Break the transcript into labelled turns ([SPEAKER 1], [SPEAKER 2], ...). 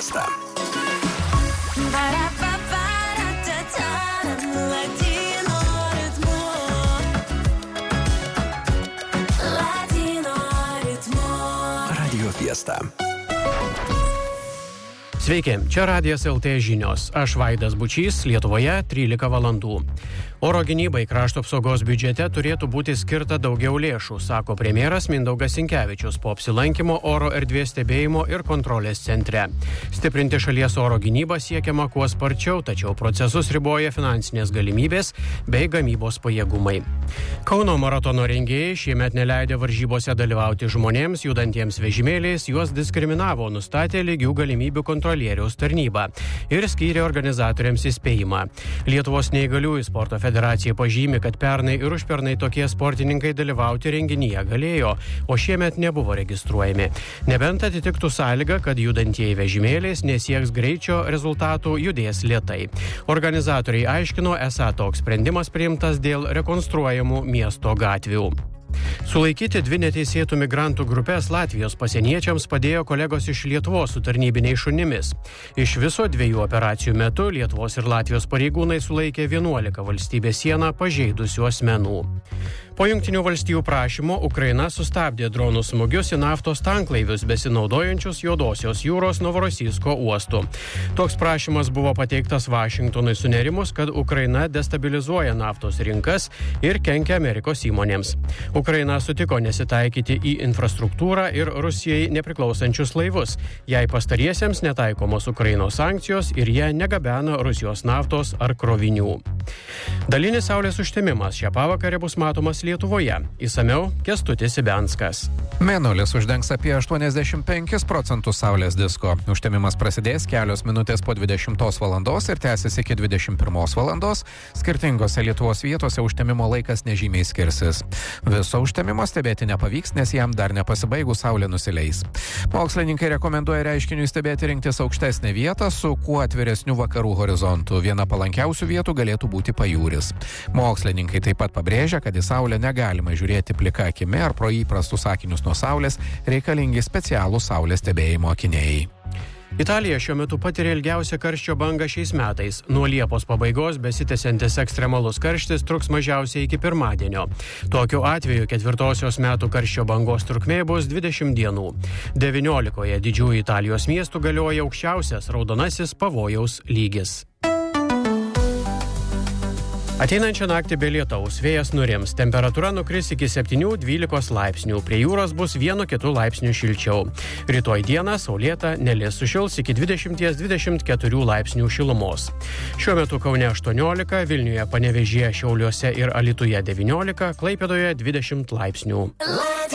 [SPEAKER 1] Fiesta. Radio Fiesta.
[SPEAKER 2] Sveiki, čia Radijas LT žinios. Aš Vaidas Bučys, Lietuvoje 13 valandų. Oro gynybai krašto apsaugos biudžete turėtų būti skirta daugiau lėšų, sako premjeras Mindaugas Sinkevičius po apsilankimo oro erdvės stebėjimo ir kontrolės centre. Stiprinti šalies oro gynybą siekiama kuo sparčiau, tačiau procesus riboja finansinės galimybės bei gamybos pajėgumai. Kauno maratono rengėjai šiemet neleidė varžybose dalyvauti žmonėms judantiems vežimėliais, juos diskriminavo, nustatė lygių galimybių kontrolieriaus tarnybą ir skyrė organizatoriams įspėjimą. Lietuvos neįgaliųjų sporto federacija pažymi, kad pernai ir užpernai tokie sportininkai dalyvauti renginyje galėjo, o šiemet nebuvo registruojami. Nebent atitiktų sąlygą, kad judantieji vežimėliais nesieks greičio rezultatų, judės lėtai. Organizatoriai aiškino, esą toks sprendimas priimtas dėl rekonstruojamų miesto gatvių. Sulaikyti 2 neteisėtų migrantų grupės Latvijos pasieniečiams padėjo kolegos iš Lietuvos su tarnybiniais šunimis. Iš viso 2 operacijų metu Lietuvos ir Latvijos pareigūnai sulaikė 11 valstybės sieną pažeidusių asmenų. Po Jungtinių valstijų prašymo Ukraina sustabdė dronų smūgius į naftos tanklaivius besinaudojančius Juodosios jūros Novorosijsko uostu. Toks prašymas buvo pateiktas Vašingtonui sunerimus, kad Ukraina destabilizuoja naftos rinkas ir kenkia Amerikos įmonėms. Ukraina sutiko nesitaikyti į infrastruktūrą ir Rusijai nepriklausančius laivus, jei pastariesiems netaikomos Ukrainos sankcijos ir jie negabena Rusijos naftos ar krovinių. Dalinis saulės užtemimas šią pavakarę bus matomas Lietuvoje. Įsamiau Kęstutis Ibenskas.
[SPEAKER 3] Mėnulis uždengs apie 85% saulės disko. Užtemimas prasidės kelios minutės po 20 valandos ir tęsis iki 21 valandos. Skirtingose Lietuvos vietose užtemimo laikas nežymiai skirsis. Viso užtemimo stebėti nepavyks, nes jam dar nepasibaigus saulė nusileis. Mokslininkai rekomenduoja reiškiniui stebėti rinktis aukštesnę vietą su kuo atviresniu vakarų horizontu. Viena palankiausių vietų galėtų būti pajūris. Mokslininkai taip pat pabrėžia, kad į saulę negalima žiūrėti plika akimi ar pro įprastus akinius nuo saulės, reikalingi specialūs saulės stebėjimo akiniai.
[SPEAKER 2] Italija šiuo metu patiria ilgiausią karščio bangą šiais metais. Nuo Liepos pabaigos besitęsiantis ekstremalus karštis truks mažiausiai iki pirmadienio. Tokiu atveju 4 metų karščio bangos trukmė bus 20 dienų. 19 didžiųjų Italijos miestų galioja aukščiausias raudonasis pavojaus lygis. Ateinančią naktį be lietaus, vėjas nurims, temperatūra nukris iki 7-12 laipsnių, prie jūros bus 1-2 laipsnių šilčiau. Rytoj dieną saulėta, nelis sušils iki 20-24 laipsnių šilumos. Šiuo metu Kaune 18, Vilniuje, Panevėžyje, Šiauliuose ir Alytuje 19, Klaipėdoje 20 laipsnių.